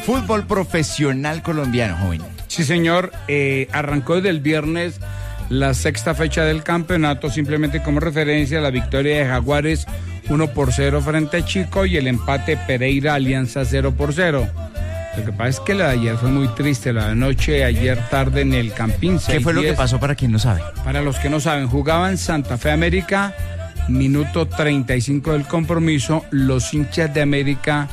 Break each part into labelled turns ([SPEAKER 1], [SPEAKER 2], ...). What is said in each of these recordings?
[SPEAKER 1] Fútbol profesional colombiano, joven.
[SPEAKER 2] Sí, señor. Arrancó desde el viernes la sexta fecha del campeonato, simplemente como referencia la victoria de Jaguares 1-0 frente a Chico y el empate Pereira Alianza 0-0. Lo que pasa es que la de ayer fue muy triste, la de anoche, ayer tarde en el Campín.
[SPEAKER 1] ¿Qué fue lo que pasó para quien no sabe?
[SPEAKER 2] Para los que no saben, jugaban Santa Fe América, minuto 35 del compromiso, los hinchas de América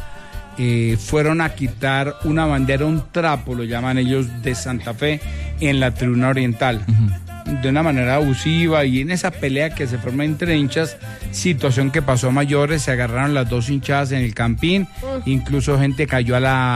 [SPEAKER 2] fueron a quitar una bandera, un trapo, lo llaman ellos, de Santa Fe en la tribuna oriental. De una manera abusiva, y en esa pelea que se forma entre hinchas, situación que pasó a mayores, se agarraron las dos hinchadas en el Campín, incluso gente cayó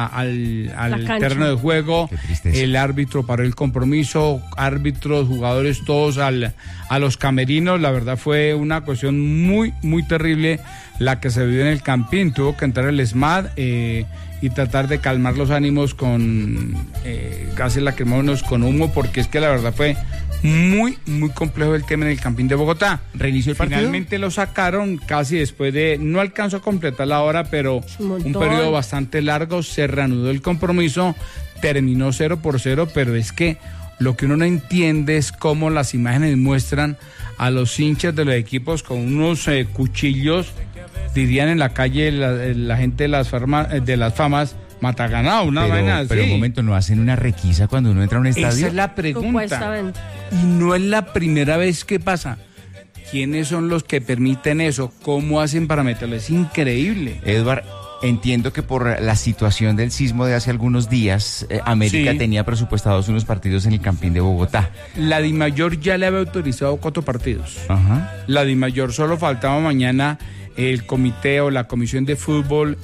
[SPEAKER 2] al terreno de juego, el árbitro paró el compromiso, árbitros, jugadores, todos a los camerinos. La verdad fue una cuestión muy, muy terrible la que se vivió en el Campín. Tuvo que entrar el SMAD y tratar de calmar los ánimos con gases lacrimógenos, con humo, porque es que la verdad fue muy, muy complejo el tema en el Campín de Bogotá.
[SPEAKER 1] ¿Reinició el partido?
[SPEAKER 2] Finalmente lo sacaron casi después de, no alcanzó a completar la hora, pero un periodo bastante largo, se reanudó el compromiso, terminó 0-0, pero es que lo que uno no entiende es cómo las imágenes muestran a los hinchas de los equipos con unos cuchillos, dirían en la calle la gente de las famas, mataganao, una vaina así.
[SPEAKER 1] Pero un momento, ¿no hacen una requisa cuando uno entra a un estadio?
[SPEAKER 2] Esa es la pregunta. Y no es la primera vez que pasa. ¿Quiénes son los que permiten eso? ¿Cómo hacen para meterlo? Es increíble.
[SPEAKER 1] Edward, entiendo que por la situación del sismo de hace algunos días, América tenía presupuestados unos partidos en el Campín de Bogotá.
[SPEAKER 2] La DIMAYOR ya le había autorizado 4 partidos.
[SPEAKER 1] Ajá.
[SPEAKER 2] La DIMAYOR solo faltaba mañana el comité o la comisión de fútbol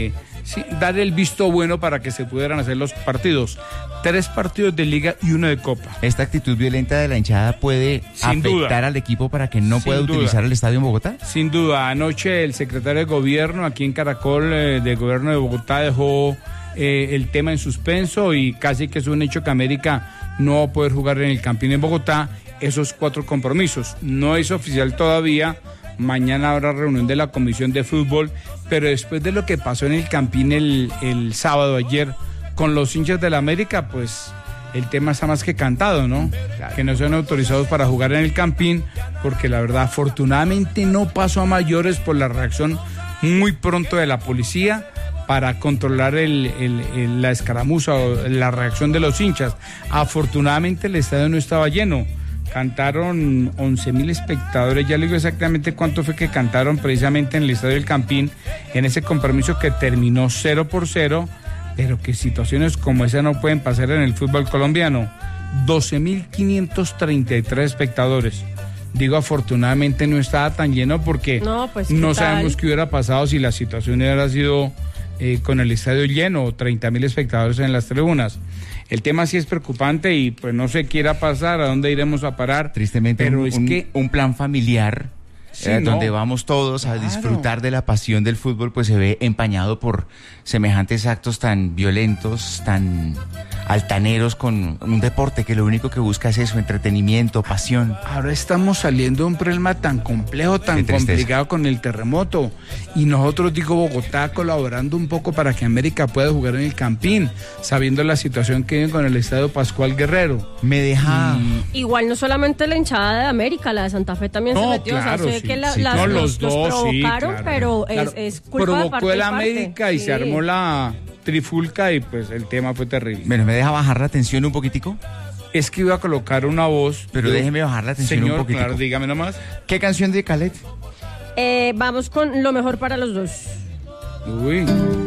[SPEAKER 2] dar el visto bueno para que se pudieran hacer los partidos. 3 partidos de liga y 1 de copa.
[SPEAKER 1] ¿Esta actitud violenta de la hinchada puede afectar al equipo para que no pueda utilizar el estadio en Bogotá?
[SPEAKER 2] Sin duda. Anoche el secretario de gobierno aquí en Caracol, del gobierno de Bogotá, dejó el tema en suspenso y casi que es un hecho que América no va a poder jugar en el Campín en Bogotá esos 4 compromisos. No es oficial todavía. Mañana habrá reunión de la comisión de fútbol, pero después de lo que pasó en el Campín el sábado ayer con los hinchas de la América, pues el tema está más que cantado, ¿no? Claro. Que no sean autorizados para jugar en el Campín, porque la verdad afortunadamente no pasó a mayores por la reacción muy pronto de la policía para controlar la escaramuza o la reacción de los hinchas. Afortunadamente el estadio no estaba lleno. Cantaron 11.000 espectadores, ya le digo exactamente cuánto fue que cantaron precisamente en el Estadio del Campín, en ese compromiso que terminó 0-0, pero que situaciones como esa no pueden pasar en el fútbol colombiano. 12.533 espectadores. Digo, afortunadamente no estaba tan lleno porque no sabemos qué hubiera pasado si la situación hubiera sido con el estadio lleno o 30.000 espectadores en las tribunas. El tema sí es preocupante y pues no se quiera pasar, a dónde iremos a parar.
[SPEAKER 1] Tristemente, pero un plan familiar donde vamos todos a disfrutar de la pasión del fútbol, pues se ve empañado por semejantes actos tan violentos, tan altaneros, con un deporte que lo único que busca es eso, entretenimiento, pasión.
[SPEAKER 2] Ahora estamos saliendo de un problema tan complejo, tan complicado con el terremoto, y nosotros, digo, Bogotá colaborando un poco para que América pueda jugar en el Campín, sabiendo la situación que viven con el estadio Pascual Guerrero.
[SPEAKER 1] Me deja...
[SPEAKER 3] Igual no solamente la hinchada de América, la de Santa Fe también se metió,
[SPEAKER 2] claro,
[SPEAKER 3] o sea, que
[SPEAKER 2] los dos
[SPEAKER 3] provocaron,
[SPEAKER 2] claro,
[SPEAKER 3] pero
[SPEAKER 2] claro.
[SPEAKER 3] es culpa de parte
[SPEAKER 2] provocó el
[SPEAKER 3] y
[SPEAKER 2] América
[SPEAKER 3] parte.
[SPEAKER 2] Y se armó la trifulca y pues el tema fue terrible.
[SPEAKER 1] Bueno, ¿me deja bajar la tensión un poquitico?
[SPEAKER 2] Es que iba a colocar una voz.
[SPEAKER 1] Pero déjeme bajar la tensión un poquitico.
[SPEAKER 2] Claro, dígame nomás.
[SPEAKER 1] ¿Qué canción de Khaled?
[SPEAKER 3] Vamos con Lo Mejor para los Dos.
[SPEAKER 2] Uy.